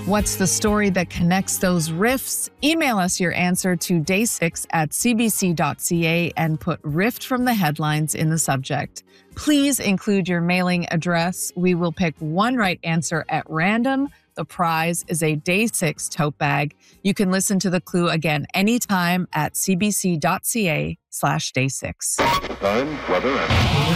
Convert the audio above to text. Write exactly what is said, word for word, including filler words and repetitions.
What's the story that connects those riffs? Email us your answer to day six at c b c dot c a and put Rift from the headlines in the subject. Please include your mailing address. We will pick one right answer at random. The prize is a day six tote bag. You can listen to the clue again anytime at c b c dot c a slash day six. Time, weather, and